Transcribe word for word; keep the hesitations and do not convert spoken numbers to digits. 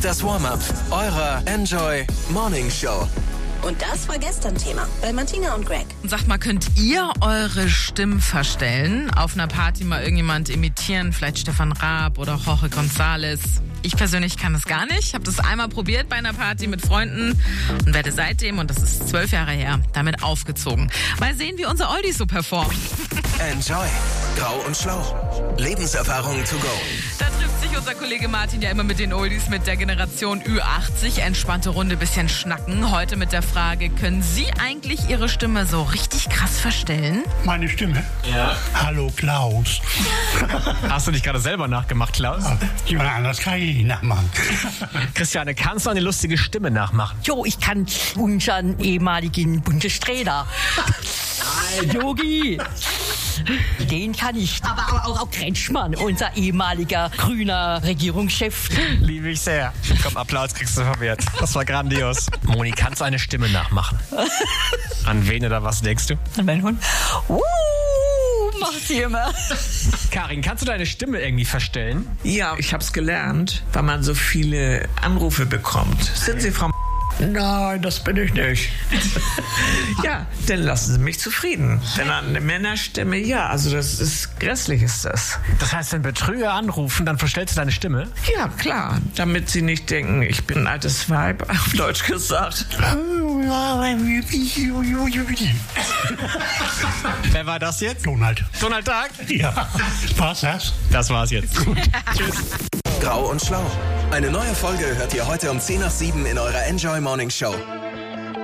ist das Warm-up eurer Enjoy Morning Show. Und das war gestern Thema bei Martina und Greg. Sag mal, könnt ihr eure Stimmen verstellen? Auf einer Party mal irgendjemand imitieren, vielleicht Stefan Raab oder Jorge González? Ich persönlich kann das gar nicht. Ich habe das einmal probiert bei einer Party mit Freunden und werde seitdem, und das ist zwölf Jahre her, damit aufgezogen. Mal sehen, wie unser Oldie so performt. Enjoy. Grau und Schlau. Lebenserfahrung to go. Da trifft sich unser Kollege Martin ja immer mit den Oldies mit der Generation Ü achtzig. Entspannte Runde, bisschen schnacken. Heute mit der Frage, können Sie eigentlich Ihre Stimme so richtig krass verstellen? Meine Stimme? Ja. Hallo Klaus. Hast du dich gerade selber nachgemacht, Klaus? Jemand anders kann ich nicht nachmachen. Christiane, kannst du eine lustige Stimme nachmachen? Jo, ich kann unseren ehemaligen Bundestrainer. Yogi. Den kann ich. Aber, aber auch, auch Kretschmann, unser ehemaliger grüner Regierungschef. Liebe ich sehr. Komm, Applaus kriegst du verwehrt. Das war grandios. Moni, kannst du eine Stimme nachmachen? An wen oder was denkst du? An meinen Hund. Uh, macht sie immer. Karin, kannst du deine Stimme irgendwie verstellen? Ja, ich hab's gelernt, weil man so viele Anrufe bekommt. Sind Sie Frau M-? Nein, das bin ich nicht. Ja, dann lassen Sie mich zufrieden. Denn eine Männerstimme, ja, also das ist, grässlich ist das. Das heißt, wenn Betrüger anrufen, dann verstellst du deine Stimme? Ja, klar, damit sie nicht denken, ich bin ein altes Weib, auf Deutsch gesagt. Wer war das jetzt? Donald. Donald Duck? Ja. War's das? Das war's jetzt. Tschüss. Grau und Schlau. Eine neue Folge hört ihr heute um zehn nach sieben in eurer Enjoy Morning Show.